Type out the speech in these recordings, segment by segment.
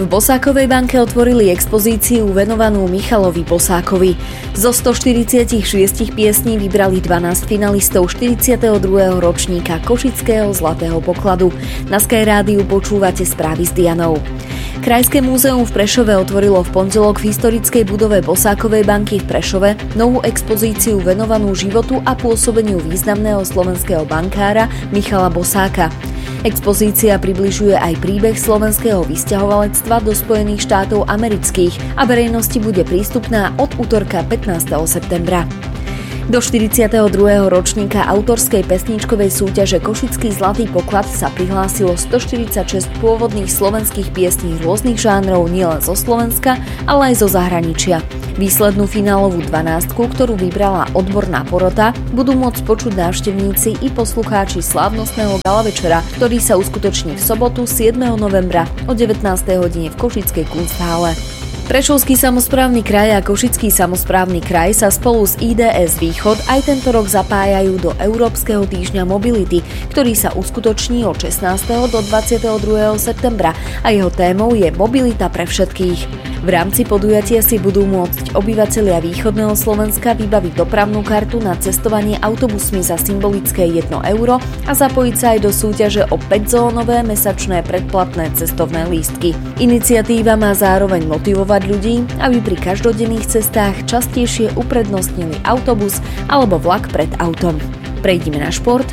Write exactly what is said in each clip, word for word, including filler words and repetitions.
V Bosákovej banke otvorili expozíciu venovanú Michalovi Bosákovi. Zo stoštyridsaťšesť piesní vybrali dvanásť finalistov štyridsiateho druhého ročníka Košického zlatého pokladu. Na Sky rádiu počúvate správy s Dianou. Krajské múzeum v Prešove otvorilo v pondelok v historickej budove Bosákovej banky v Prešove novú expozíciu venovanú životu a pôsobeniu významného slovenského bankára Michala Bosáka. Expozícia približuje aj príbeh slovenského vysťahovalectva do Spojených štátov amerických a verejnosti bude prístupná od utorka pätnásteho septembra. Do štyridsiateho druhého ročníka autorskej pesničkovej súťaže Košický zlatý poklad sa prihlásilo stoštyridsaťšesť pôvodných slovenských piesní rôznych žánrov nielen zo Slovenska, ale aj zo zahraničia. Výslednú finálovú dvanástku, ktorú vybrala odborná porota, budú môcť počuť návštevníci i poslucháči slávnostného gala večera, ktorý sa uskutoční v sobotu siedmeho novembra o devätnástej hodine v Košickej Kunsthále. Prešovský samosprávny kraj a Košický samosprávny kraj sa spolu s í dé es Východ aj tento rok zapájajú do Európskeho týždňa mobility, ktorý sa uskutoční od šestnásteho do dvadsiateho druhého septembra a jeho témou je mobilita pre všetkých. V rámci podujatia si budú môcť obyvatelia východného Slovenska vybaviť dopravnú kartu na cestovanie autobusmi za symbolické jedno euro a zapojiť sa aj do súťaže o päťzónové mesačné predplatné cestovné lístky. Iniciatíva má zároveň motivovať ľudí, aby pri každodenných cestách častejšie uprednostnili autobus alebo vlak pred autom. Prejdime na šport.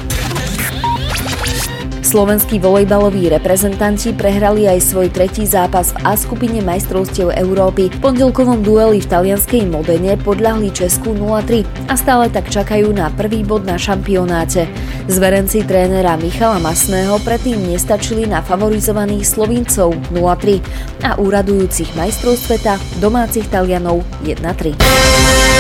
Slovenskí volejbaloví reprezentanti prehrali aj svoj tretí zápas v A skupine majstrovstiev Európy. V pondelkovom dueli v talianskej Modene podľahli Česku nula tri a stále tak čakajú na prvý bod na šampionáte. Zverenci trénera Michala Masného predtým nestačili na favorizovaných Slovíncov nula tri a úradujúcich majstrov sveta domácich Talianov jedna tri.